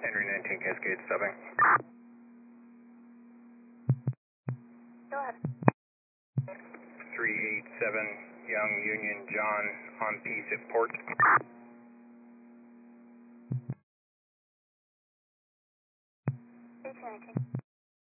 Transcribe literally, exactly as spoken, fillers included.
Henry nineteen Cascade stopping. Go ahead. three eight seven Young Union John on P six port.